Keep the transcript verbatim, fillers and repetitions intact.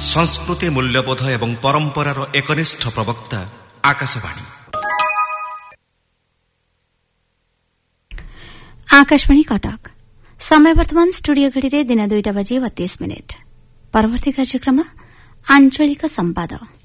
संस्कृति मूल्यबोध एवं परंपरार एकनिष्ठ प्रवक्ता आकाशवाणी। आकाशवाणी कटक। समय वर्तमान स्टुडियो घड़ी दिन दुईटा बजे बत्तीस मिनिट। परवर्ती कार्यक्रम आंचलिक संवाद।